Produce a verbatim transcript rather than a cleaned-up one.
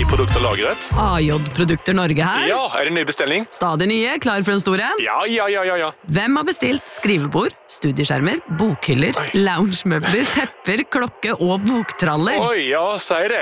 produkter lagret. A J-produkter Norge her. Ja, er det en ny bestilling? Stadig nye, klar for en stor en. Ja, ja, ja, ja, ja. Hvem har bestilt skrivebord, studieskjermer, bokhyller, loungemøbler, tepper, klokke og boktraller? Oi, ja, sier det.